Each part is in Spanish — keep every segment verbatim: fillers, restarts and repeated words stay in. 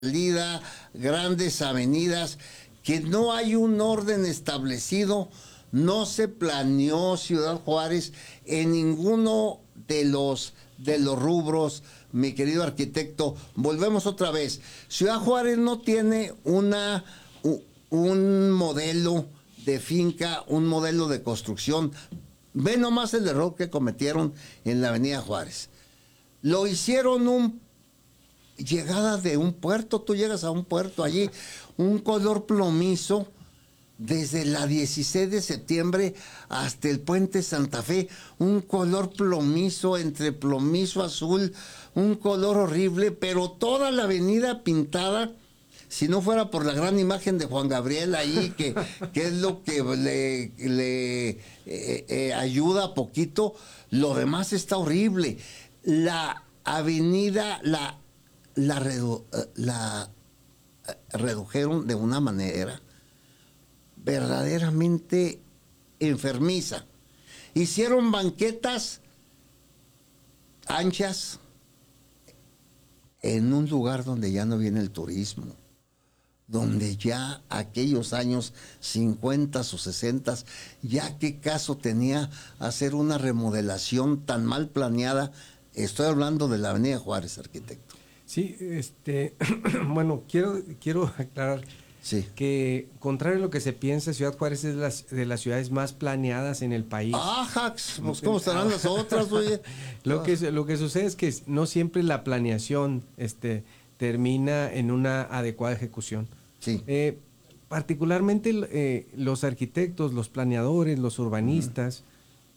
salida, grandes avenidas, que no hay un orden establecido, no se planeó Ciudad Juárez en ninguno de los, de los rubros, mi querido arquitecto. Volvemos otra vez. Ciudad Juárez no tiene una, un modelo de finca, un modelo de construcción. Ve nomás el error que cometieron en la Avenida Juárez. Lo hicieron un llegada de un puerto, tú llegas a un puerto allí, un color plomizo, desde la dieciséis de septiembre hasta el puente Santa Fe, un color plomizo, entre plomizo azul, un color horrible, pero toda la avenida pintada, si no fuera por la gran imagen de Juan Gabriel ahí, que, que es lo que le, le eh, eh, ayuda poquito, lo demás está horrible. La avenida, la La, redu la redujeron de una manera verdaderamente enfermiza. Hicieron banquetas anchas en un lugar donde ya no viene el turismo, donde ya aquellos años cincuenta o sesenta, ya qué caso tenía hacer una remodelación tan mal planeada. Estoy hablando de la Avenida Juárez, arquitecto. Sí, este, bueno, quiero, quiero aclarar sí. que, contrario a lo que se piensa, Ciudad Juárez es de las, de las ciudades más planeadas en el país. ¡Ah, pues ¿cómo estarán las otras, oye? lo, que, lo que sucede es que no siempre la planeación este, termina en una adecuada ejecución. Sí. Eh, particularmente eh, los arquitectos, los planeadores, los urbanistas, uh-huh.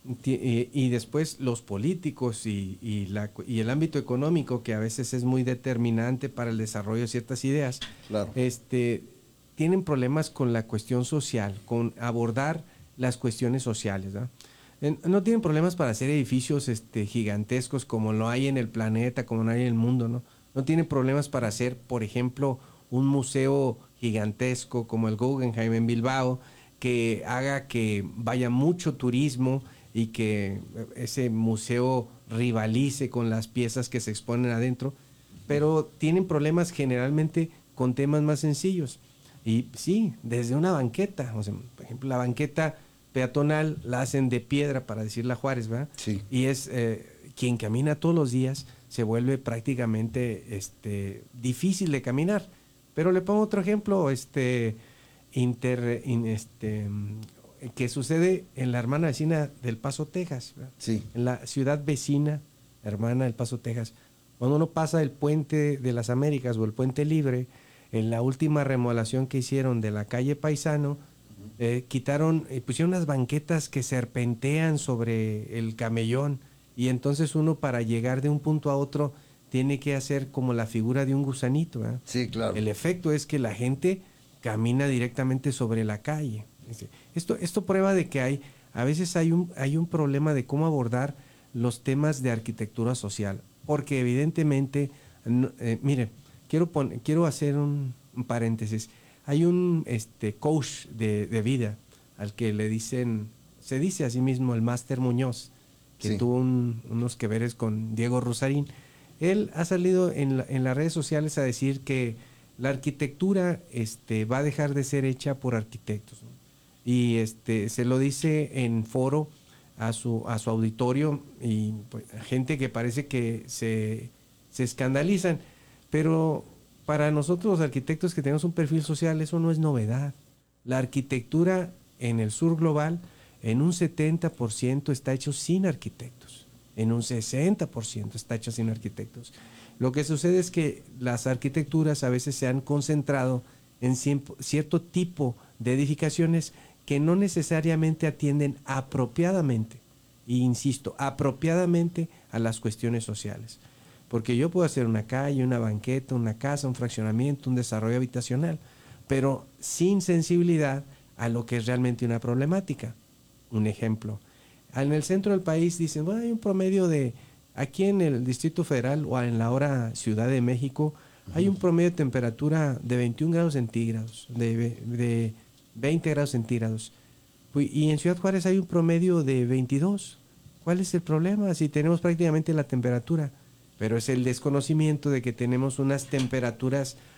Y después los políticos y, y, la, y el ámbito económico, que a veces es muy determinante para el desarrollo de ciertas ideas, claro. este, tienen problemas con la cuestión social, con abordar las cuestiones sociales, ¿no? No tienen problemas para hacer edificios este, gigantescos como lo hay en el planeta, como lo hay en el mundo, ¿no? No tienen problemas para hacer, por ejemplo, un museo gigantesco como el Guggenheim en Bilbao, que haga que vaya mucho turismo y que ese museo rivalice con las piezas que se exponen adentro, pero tienen problemas generalmente con temas más sencillos. Y sí, desde una banqueta, o sea, por ejemplo, la banqueta peatonal la hacen de piedra, para decirla Juárez, ¿verdad? Sí. Y es eh, quien camina todos los días se vuelve prácticamente este, difícil de caminar. Pero le pongo otro ejemplo, este, inter, in, este, que sucede en la hermana vecina del Paso, Texas, ¿verdad? Sí. En la ciudad vecina, hermana del Paso, Texas. Cuando uno pasa el puente de las Américas o el puente Libre, en la última remodelación que hicieron de la calle Paisano, eh, quitaron, eh, pusieron unas banquetas que serpentean sobre el camellón, y entonces uno, para llegar de un punto a otro, tiene que hacer como la figura de un gusanito, ¿verdad? Sí, claro. El efecto es que la gente camina directamente sobre la calle. Esto, esto prueba de que hay, a veces hay un, hay un problema de cómo abordar los temas de arquitectura social, porque evidentemente, no, eh, mire, quiero, pon, quiero hacer un, un paréntesis. Hay un este, coach de, de vida al que le dicen, se dice a sí mismo el Máster Muñoz, que sí. tuvo un, unos que veres con Diego Rusarín. Él ha salido en, la, en las redes sociales a decir que la arquitectura este, va a dejar de ser hecha por arquitectos, ¿no? Y este, se lo dice en foro a su, a su auditorio, y pues, gente que parece que se, se escandalizan, pero para nosotros los arquitectos que tenemos un perfil social, eso no es novedad. La arquitectura en el sur global en un setenta por ciento está hecho sin arquitectos, en un sesenta por ciento está hecho sin arquitectos. Lo que sucede es que las arquitecturas a veces se han concentrado en cierto tipo de edificaciones que no necesariamente atienden apropiadamente, e insisto, apropiadamente a las cuestiones sociales. Porque yo puedo hacer una calle, una banqueta, una casa, un fraccionamiento, un desarrollo habitacional, pero sin sensibilidad a lo que es realmente una problemática. Un ejemplo, en el centro del país dicen, bueno, hay un promedio de, aquí en el Distrito Federal o en la ahora Ciudad de México, uh-huh. hay un promedio de temperatura de veintiún grados centígrados, de, de veinte grados centígrados. Y en Ciudad Juárez hay un promedio de veintidós. ¿Cuál es el problema? Si tenemos prácticamente la temperatura. Pero es el desconocimiento de que tenemos unas temperaturas